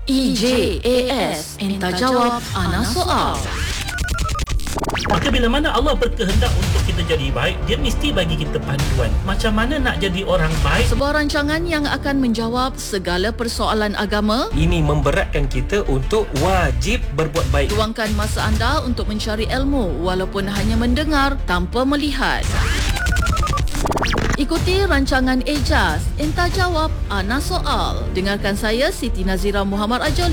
EJAS, Enta Jawab Ana Soal. Maka bila mana Allah berkehendak untuk kita jadi baik, dia mesti bagi kita panduan. Macam mana nak jadi orang baik? Sebuah rancangan yang akan menjawab segala persoalan agama. Ini memberatkan kita untuk wajib berbuat baik. Luangkan masa anda untuk mencari ilmu walaupun hanya mendengar tanpa melihat. Ikuti rancangan EJAS, Enta Jawab Ana Soal. Dengarkan saya Siti Nazira Muhammad Ajoli